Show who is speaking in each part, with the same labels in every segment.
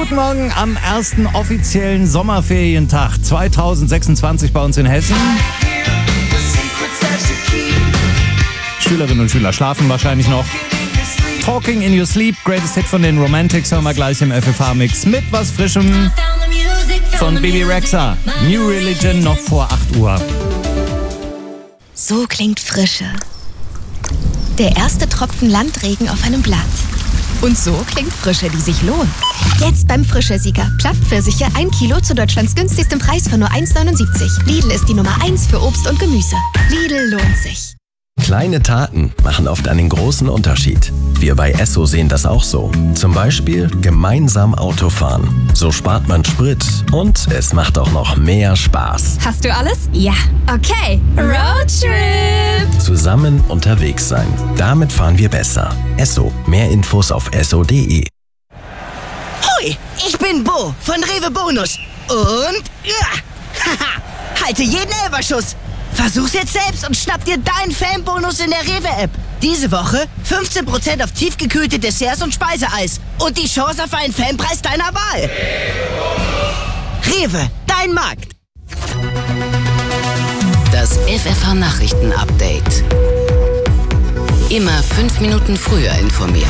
Speaker 1: Guten Morgen am ersten offiziellen Sommerferientag 2026 bei uns in Hessen. Schülerinnen und Schüler schlafen wahrscheinlich noch. Talking in Your Sleep, greatest Hit von den Romantics, hören wir gleich im FFH-Mix mit was Frischem von Bebe Rexha. New Religion noch vor 8 Uhr.
Speaker 2: So klingt Frische. Der erste Tropfen Landregen auf einem Blatt. Und so klingt Frische, die sich lohnt. Jetzt beim Frische-Sieger. Plattpfirsiche 1 Kilo zu Deutschlands günstigstem Preis von nur 1,79. Lidl ist die Nummer 1 für Obst und Gemüse. Lidl lohnt sich.
Speaker 3: Kleine Taten machen oft einen großen Unterschied. Wir bei Esso sehen das auch so. Zum Beispiel gemeinsam Autofahren. So spart man Sprit und es macht auch noch mehr Spaß.
Speaker 2: Hast du alles? Ja. Okay. Roadtrip!
Speaker 3: Zusammen unterwegs sein. Damit fahren wir besser. Esso. Mehr Infos auf esso.de.
Speaker 4: Hoi, ich bin Bo von Rewe Bonus. Und halte jeden Elberschuss. Versuch's jetzt selbst und schnapp dir deinen Fanbonus in der Rewe-App. Diese Woche 15% auf tiefgekühlte Desserts und Speiseeis. Und die Chance auf einen Fanpreis deiner Wahl. Rewe, dein Markt.
Speaker 5: Das FFH-Nachrichten-Update. Immer 5 Minuten früher informiert.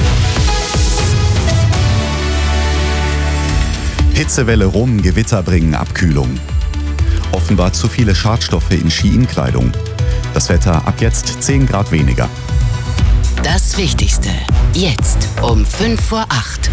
Speaker 6: Hitzewelle rum, Gewitter bringen Abkühlung. Offenbar zu viele Schadstoffe in Ski-In-Kleidung. Das Wetter ab jetzt 10 Grad weniger.
Speaker 5: Das Wichtigste. Jetzt um 5 vor 8.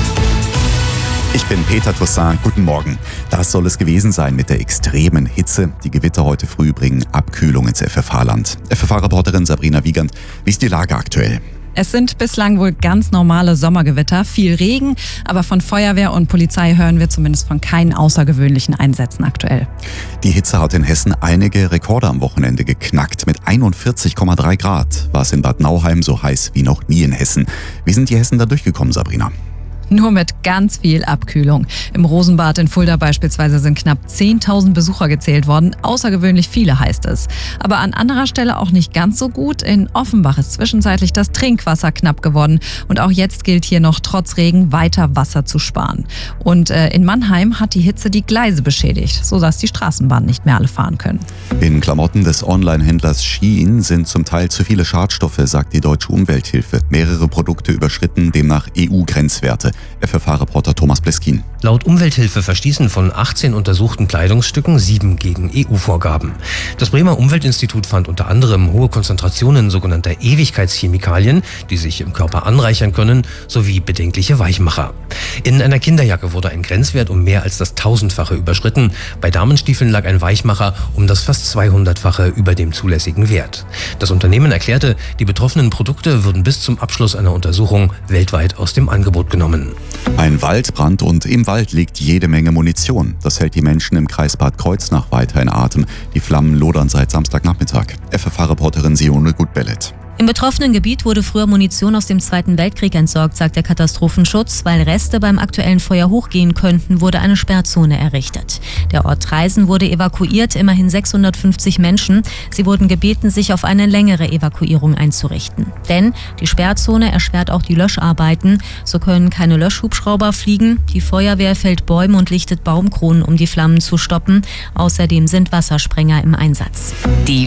Speaker 6: Ich bin Peter Toussaint. Guten Morgen. Das soll es gewesen sein mit der extremen Hitze. Die Gewitter heute früh bringen Abkühlung ins FFH-Land. FFH-Reporterin Sabrina Wiegand, wie ist die Lage aktuell?
Speaker 7: Es sind bislang wohl ganz normale Sommergewitter, viel Regen, aber von Feuerwehr und Polizei hören wir zumindest von keinen außergewöhnlichen Einsätzen aktuell.
Speaker 6: Die Hitze hat in Hessen einige Rekorde am Wochenende geknackt. Mit 41,3 Grad war es in Bad Nauheim so heiß wie noch nie in Hessen. Wie sind die Hessen da durchgekommen, Sabrina?
Speaker 7: Nur mit ganz viel Abkühlung. Im Rosenbad in Fulda beispielsweise sind knapp 10.000 Besucher gezählt worden. Außergewöhnlich viele heißt es. Aber an anderer Stelle auch nicht ganz so gut. In Offenbach ist zwischenzeitlich das Trinkwasser knapp geworden. Und auch jetzt gilt hier noch trotz Regen weiter Wasser zu sparen. Und in Mannheim hat die Hitze die Gleise beschädigt, sodass die Straßenbahnen nicht mehr alle fahren können.
Speaker 6: In Klamotten des Online-Händlers Shein sind zum Teil zu viele Schadstoffe, sagt die Deutsche Umwelthilfe. Mehrere Produkte überschritten demnach EU-Grenzwerte. FFH-Reporter Thomas Bleskin.
Speaker 8: Laut Umwelthilfe verstießen von 18 untersuchten Kleidungsstücken 7 gegen EU-Vorgaben. Das Bremer Umweltinstitut fand unter anderem hohe Konzentrationen sogenannter Ewigkeitschemikalien, die sich im Körper anreichern können, sowie bedenkliche Weichmacher. In einer Kinderjacke wurde ein Grenzwert um mehr als das 1000-fache überschritten. Bei Damenstiefeln lag ein Weichmacher um das fast 200-fache über dem zulässigen Wert. Das Unternehmen erklärte, die betroffenen Produkte würden bis zum Abschluss einer Untersuchung weltweit aus dem Angebot genommen.
Speaker 6: Ein Waldbrand und im Wald liegt jede Menge Munition. Das hält die Menschen im Kreis Bad Kreuznach weiter in Atem. Die Flammen lodern seit Samstagnachmittag. FFH-Reporterin Sione Gutbellet.
Speaker 9: Im betroffenen Gebiet wurde früher Munition aus dem Zweiten Weltkrieg entsorgt, sagt der Katastrophenschutz. Weil Reste beim aktuellen Feuer hochgehen könnten, wurde eine Sperrzone errichtet. Der Ort Traisen wurde evakuiert, immerhin 650 Menschen. Sie wurden gebeten, sich auf eine längere Evakuierung einzurichten. Denn die Sperrzone erschwert auch die Löscharbeiten. So können keine Löschhubschrauber fliegen. Die Feuerwehr fällt Bäume und lichtet Baumkronen, um die Flammen zu stoppen. Außerdem sind Wassersprenger im Einsatz.
Speaker 5: Die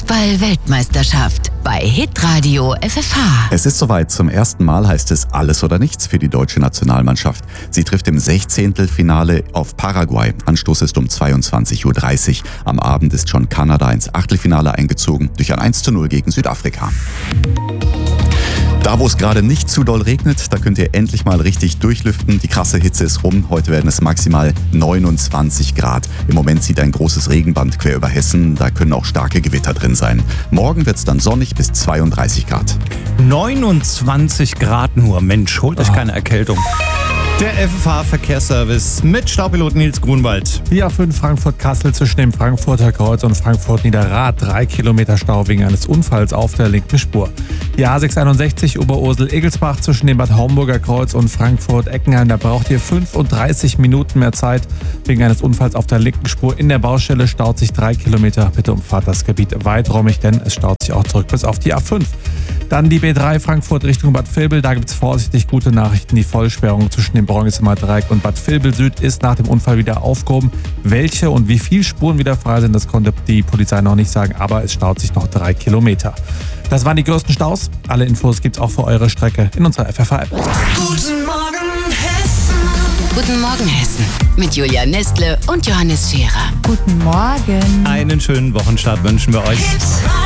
Speaker 5: Fußball-Weltmeisterschaft bei Hitradio FFH.
Speaker 6: Es ist soweit. Zum ersten Mal heißt es alles oder nichts für die deutsche Nationalmannschaft. Sie trifft im 16. auf Paraguay. Anstoß ist um 22:30 Uhr. Am Abend ist schon Kanada ins Achtelfinale eingezogen durch ein 1:0 gegen Südafrika. Da, wo es gerade nicht zu doll regnet, da könnt ihr endlich mal richtig durchlüften. Die krasse Hitze ist rum. Heute werden es maximal 29 Grad. Im Moment zieht ein großes Regenband quer über Hessen. Da können auch starke Gewitter drin sein. Morgen wird es dann sonnig bis 32 Grad.
Speaker 1: 29 Grad nur. Mensch, holt euch keine Erkältung. Der FFH-Verkehrsservice mit Staupilot Nils Grunwald.
Speaker 10: Die A5 Frankfurt-Kassel zwischen dem Frankfurter Kreuz und Frankfurt-Niederrad. 3 Kilometer Stau wegen eines Unfalls auf der linken Spur. Die A661 Oberursel-Egelsbach zwischen dem Bad Homburger Kreuz und Frankfurt-Eckenheim. Da braucht ihr 35 Minuten mehr Zeit. Wegen eines Unfalls auf der linken Spur in der Baustelle staut sich 3 Kilometer. Bitte umfahrt das Gebiet weiträumig, denn es staut sich auch zurück bis auf die A5. Dann die B3 Frankfurt Richtung Bad Vilbel. Da gibt es vorsichtig gute Nachrichten. Die Vollsperrung zwischen dem Bräuningsheimer Dreieck und Bad Vilbel Süd ist nach dem Unfall wieder aufgehoben. Welche und wie viele Spuren wieder frei sind, das konnte die Polizei noch nicht sagen, aber es staut sich noch 3 Kilometer. Das waren die größten Staus. Alle Infos gibt's auch für eure Strecke in unserer FFH-App.
Speaker 5: Guten Morgen Hessen. Guten Morgen Hessen. Mit Julia Nestle und Johannes Scherer.
Speaker 7: Guten Morgen.
Speaker 1: Einen schönen Wochenstart wünschen wir euch.